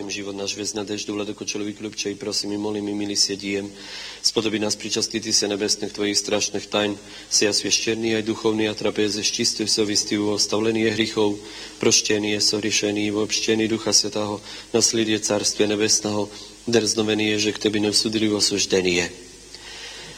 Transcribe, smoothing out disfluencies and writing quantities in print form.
život náš vez nadежду, владыко человек любче, и просим и молим и милосердием. Сподоби нас причастити се небесных Твоих страшных тайн, сия священný aj duchovný a trapeze s čistou совестью, оставление грехов, прощение, согрешение, вообщение Духа Святого, наследие Царствия Небесного, дерзновение, že k Tebe nevsudili osúždenie.